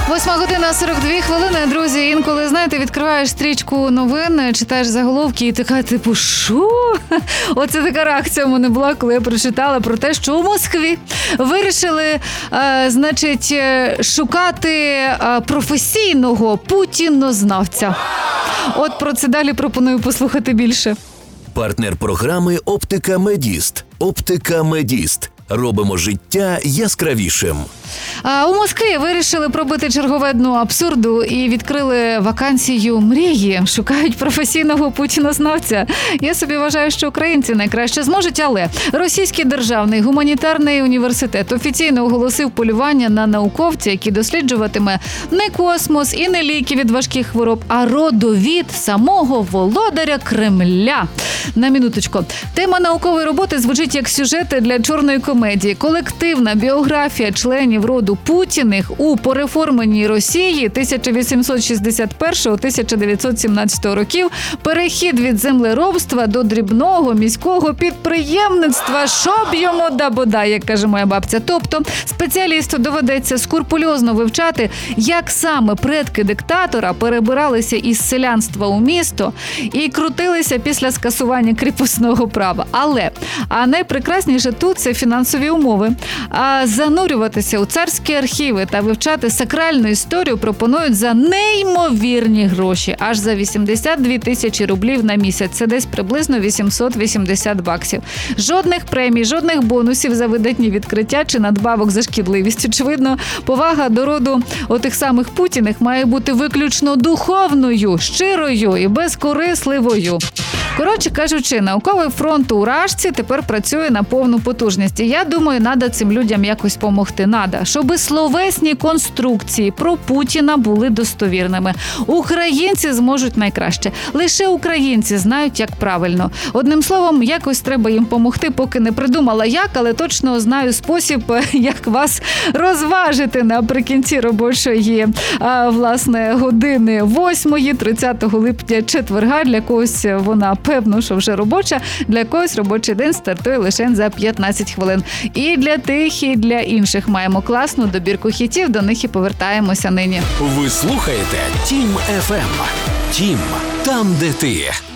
8:42, друзі. Інколи, знаєте, відкриваєш стрічку новин, читаєш заголовки і така, типу, що? Оце така реакція в мене була, коли я прочитала про те, що у Москві вирішили, шукати професійного путінознавця. От про це далі пропоную послухати більше. Партнер програми «Оптика Медіст». «Оптика Медіст». Робимо життя яскравішим. У Москві вирішили пробити чергове дно абсурду і відкрили вакансію мрії. Шукають професійного путінознавця. Я собі вважаю, що українці найкраще зможуть, але Російський державний гуманітарний університет офіційно оголосив полювання на науковця, який досліджуватиме не космос і не ліки від важких хвороб, а родовід самого володаря Кремля. На минуточку. Тема наукової роботи звучить як сюжети для чорної комедії. Колективна біографія членів роду Путіних у переформеній Росії 1861-1917 років, перехід від землеробства до дрібного міського підприємництва, щоб йому да бодай, як каже моя бабця. Тобто спеціалісту доведеться скрупульозно вивчати, як саме предки диктатора перебиралися із селянства у місто і крутилися після скасування кріпосного права. Але найпрекрасніше тут – це фінансові умови. А занурюватися у царські архіви та вивчати сакральну історію пропонують за неймовірні гроші. Аж за 82 тисячі рублів на місяць. Це десь приблизно 880 баксів. Жодних премій, жодних бонусів за видатні відкриття чи надбавок за шкідливість. Очевидно, повага до роду отих самих Путіних має бути виключно духовною, щирою і безкорисливою. Коротше кажучи, науковий фронт у Рашці тепер працює на повну потужність. І я думаю, треба цим людям якось помогти. Надо, щоб словесні конструкції про Путіна були достовірними. Українці зможуть найкраще. Лише українці знають, як правильно. Одним словом, якось треба їм помогти, поки не придумала як, але точно знаю спосіб, як вас розважити наприкінці робочої, години 8-ї, 30 липня, четверга. Для когось вона певно, що вже робоча, для когось робочий день стартує лише за 15 хвилин. І для тих, і для інших маємо класну добірку хітів, до них і повертаємося нині. Ви слухаєте Тім ФМ. Тім, там, де ти.